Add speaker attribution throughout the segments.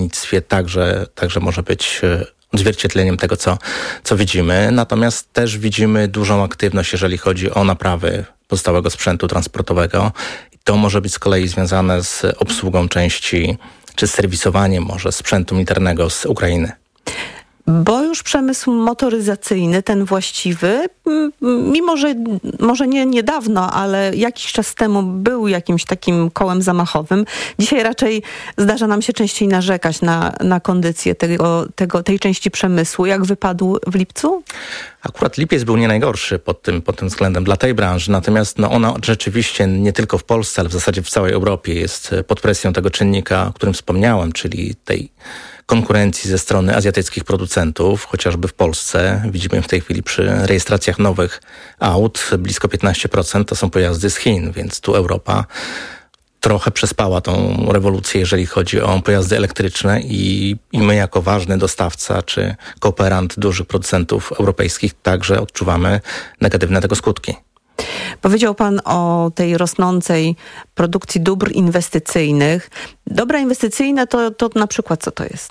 Speaker 1: budownictwie także może być odzwierciedleniem tego, co widzimy. Natomiast też widzimy dużą aktywność, jeżeli chodzi o naprawy pozostałego sprzętu transportowego. To może być z kolei związane z obsługą części, czy z serwisowaniem może sprzętu militarnego z Ukrainy.
Speaker 2: Bo już przemysł motoryzacyjny, ten właściwy, mimo że może nie niedawno, ale jakiś czas temu był jakimś takim kołem zamachowym, dzisiaj raczej zdarza nam się częściej narzekać na kondycję tej części przemysłu. Jak wypadł w lipcu?
Speaker 1: Akurat lipiec był nie najgorszy pod tym względem dla tej branży, natomiast ona rzeczywiście nie tylko w Polsce, ale w zasadzie w całej Europie jest pod presją tego czynnika, o którym wspomniałem, czyli tej konkurencji ze strony azjatyckich producentów, chociażby w Polsce. Widzimy w tej chwili przy rejestracjach nowych aut blisko 15% to są pojazdy z Chin, więc tu Europa trochę przespała tą rewolucję, jeżeli chodzi o pojazdy elektryczne i my jako ważny dostawca czy kooperant dużych producentów europejskich także odczuwamy negatywne tego skutki.
Speaker 2: Powiedział pan o tej rosnącej produkcji dóbr inwestycyjnych. Dobra inwestycyjne to na przykład co to jest?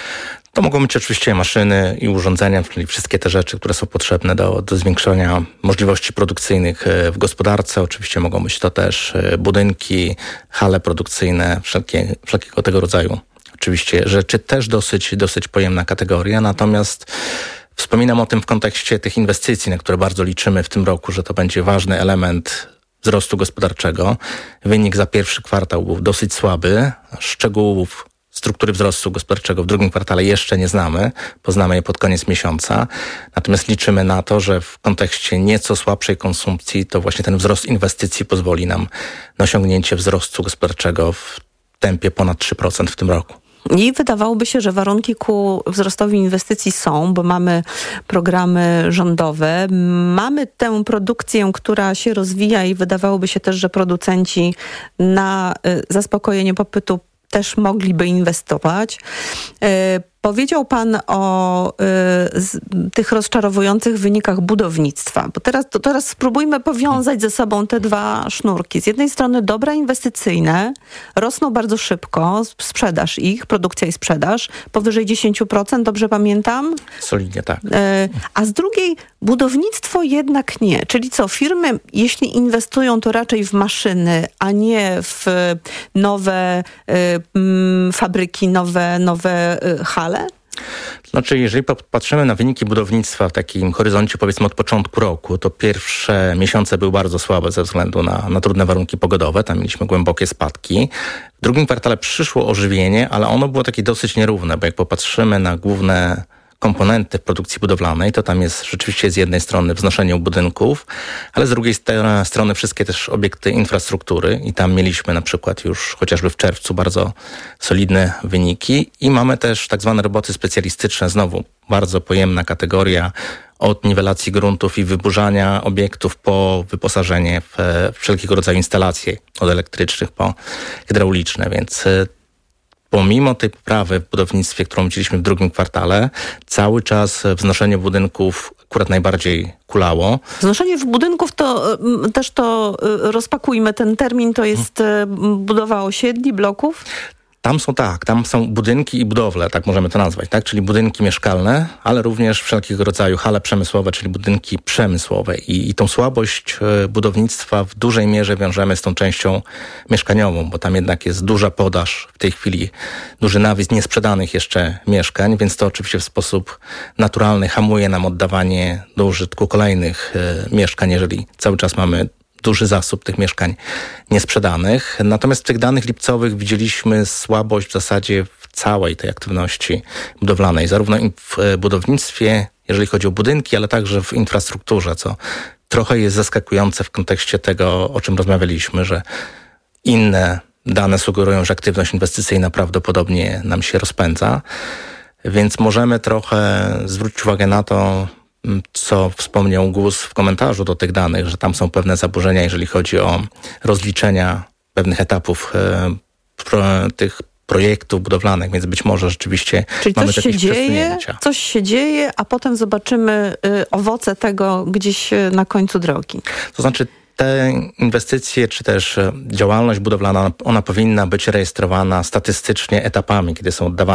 Speaker 1: To mogą być oczywiście maszyny i urządzenia, czyli wszystkie te rzeczy, które są potrzebne do zwiększania możliwości produkcyjnych w gospodarce. Oczywiście mogą być to też budynki, hale produkcyjne, wszelkiego tego rodzaju. Oczywiście rzeczy też dosyć pojemna kategoria, natomiast wspominam o tym w kontekście tych inwestycji, na które bardzo liczymy w tym roku, że to będzie ważny element wzrostu gospodarczego. Wynik za pierwszy kwartał był dosyć słaby. Szczegółów struktury wzrostu gospodarczego w drugim kwartale jeszcze nie znamy. Poznamy je pod koniec miesiąca. Natomiast liczymy na to, że w kontekście nieco słabszej konsumpcji to właśnie ten wzrost inwestycji pozwoli nam na osiągnięcie wzrostu gospodarczego w tempie ponad 3% w tym roku.
Speaker 2: I wydawałoby się, że warunki ku wzrostowi inwestycji są, bo mamy programy rządowe, mamy tę produkcję, która się rozwija i wydawałoby się też, że producenci na zaspokojenie popytu też mogliby inwestować. Powiedział pan o tych rozczarowujących wynikach budownictwa, bo teraz spróbujmy powiązać ze sobą te dwa sznurki. Z jednej strony dobra inwestycyjne rosną bardzo szybko, sprzedaż ich, produkcja i sprzedaż powyżej 10%, dobrze pamiętam?
Speaker 1: Solidnie tak.
Speaker 2: A z drugiej budownictwo jednak nie. Czyli co, firmy jeśli inwestują to raczej w maszyny, a nie w nowe fabryki, nowe hale?
Speaker 1: Znaczy, jeżeli patrzymy na wyniki budownictwa w takim horyzoncie, powiedzmy od początku roku, to pierwsze miesiące były bardzo słabe ze względu na trudne warunki pogodowe. Tam mieliśmy głębokie spadki. W drugim kwartale przyszło ożywienie, ale ono było takie dosyć nierówne, bo jak popatrzymy na główne komponenty w produkcji budowlanej, to tam jest rzeczywiście z jednej strony wznoszenie budynków, ale z drugiej strony wszystkie też obiekty infrastruktury i tam mieliśmy na przykład już chociażby w czerwcu bardzo solidne wyniki i mamy też tak zwane roboty specjalistyczne, znowu bardzo pojemna kategoria od niwelacji gruntów i wyburzania obiektów po wyposażenie w wszelkiego rodzaju instalacje, od elektrycznych po hydrauliczne, więc pomimo tej poprawy w budownictwie, którą widzieliśmy w drugim kwartale, cały czas wznoszenie budynków akurat najbardziej kulało.
Speaker 2: Wznoszenie budynków to też rozpakujmy ten termin, to jest budowa osiedli, bloków?
Speaker 1: Tam są budynki i budowle, tak możemy to nazwać, tak? Czyli budynki mieszkalne, ale również wszelkiego rodzaju hale przemysłowe, czyli budynki przemysłowe. I tą słabość budownictwa w dużej mierze wiążemy z tą częścią mieszkaniową, bo tam jednak jest duża podaż, w tej chwili duży nawis niesprzedanych jeszcze mieszkań, więc to oczywiście w sposób naturalny hamuje nam oddawanie do użytku kolejnych mieszkań, jeżeli cały czas mamy duży zasób tych mieszkań niesprzedanych. Natomiast w tych danych lipcowych widzieliśmy słabość w zasadzie w całej tej aktywności budowlanej, zarówno w budownictwie, jeżeli chodzi o budynki, ale także w infrastrukturze, co trochę jest zaskakujące w kontekście tego, o czym rozmawialiśmy, że inne dane sugerują, że aktywność inwestycyjna prawdopodobnie nam się rozpędza, więc możemy trochę zwrócić uwagę na to, co wspomniał GUS w komentarzu do tych danych, że tam są pewne zaburzenia, jeżeli chodzi o rozliczenia pewnych etapów tych projektów budowlanych, więc być może rzeczywiście
Speaker 2: czyli
Speaker 1: mamy
Speaker 2: coś
Speaker 1: jakieś przesunięcia.
Speaker 2: Coś się dzieje, a potem zobaczymy owoce tego gdzieś na końcu drogi.
Speaker 1: To znaczy te inwestycje, czy też działalność budowlana, ona powinna być rejestrowana statystycznie etapami, kiedy są oddawane